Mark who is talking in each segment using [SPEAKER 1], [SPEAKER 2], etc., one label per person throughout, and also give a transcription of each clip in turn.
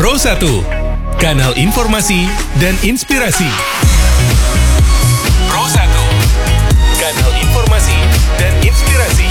[SPEAKER 1] Pro 1, kanal informasi dan inspirasi. Pro 1, kanal informasi dan inspirasi.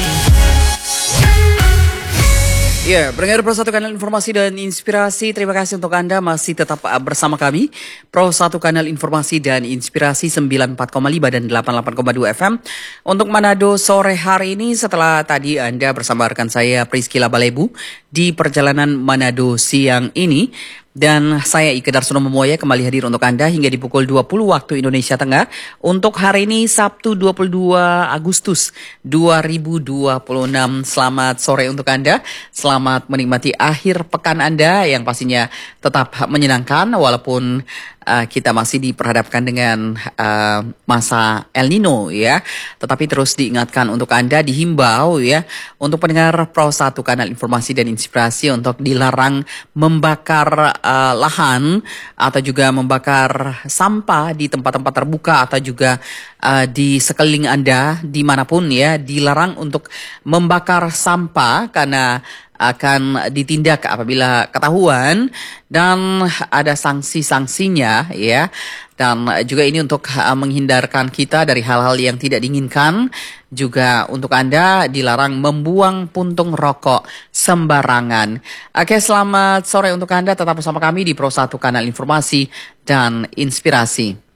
[SPEAKER 2] Ya, pendengar Pro 1 Kanal Informasi dan Inspirasi, terima kasih untuk Anda masih tetap bersama kami. Pro 1 Kanal Informasi dan Inspirasi 94,5 dan 88,2 FM. Untuk Manado sore hari ini, setelah tadi Anda bersama rekan saya Priscila Balebu di perjalanan Manado siang ini. Dan saya Ike Darsono Memoya kembali hadir untuk Anda hingga di pukul 20 waktu Indonesia Tengah. Untuk hari ini Sabtu 22 Agustus 2026. Selamat sore untuk Anda. Selamat menikmati akhir pekan Anda yang pastinya tetap menyenangkan walaupun kita masih diperhadapkan dengan masa El Nino ya. Tetapi terus diingatkan untuk Anda, dihimbau ya untuk pendengar Pro 1 Kanal Informasi dan Inspirasi untuk dilarang membakar lahan atau juga membakar sampah di tempat-tempat terbuka atau juga di sekeliling Anda dimanapun ya, dilarang untuk membakar sampah karena akan ditindak apabila ketahuan dan ada sanksi-sanksinya ya. Dan juga ini untuk menghindarkan kita dari hal-hal yang tidak diinginkan. Juga untuk Anda dilarang membuang puntung rokok sembarangan. Oke, selamat sore untuk Anda, tetap bersama kami di Pro 1 Kanal Informasi dan Inspirasi.